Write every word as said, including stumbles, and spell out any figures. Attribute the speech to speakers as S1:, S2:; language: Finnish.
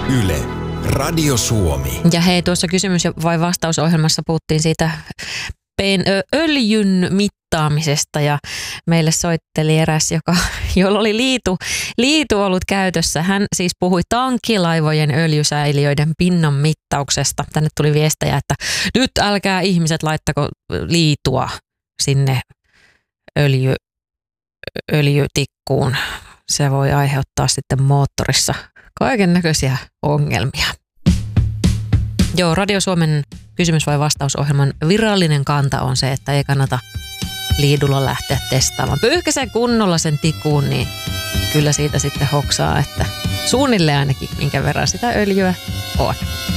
S1: Yle, Radio Suomi.
S2: Ja hei, tuossa kysymys- vai vastausohjelmassa puhuttiin siitä pen, ö, öljyn mittaamisesta ja meille soitteli eräs, joka, jolla oli liitu, liitu ollut käytössä. Hän siis puhui tankkilaivojen öljysäiliöiden pinnan mittauksesta. Tänne tuli viestejä, että nyt älkää ihmiset laittako liitua sinne öljy, öljytikkuun. Se voi aiheuttaa sitten moottorissa kaiken näköisiä ongelmia. Joo, Radio Suomen kysymys- vai vastausohjelman virallinen kanta on se, että ei kannata liidulla lähteä testaamaan. Pyyhkäsen kunnolla sen tikuun, niin kyllä siitä sitten hoksaa, että suunnilleen ainakin minkä verran sitä öljyä on.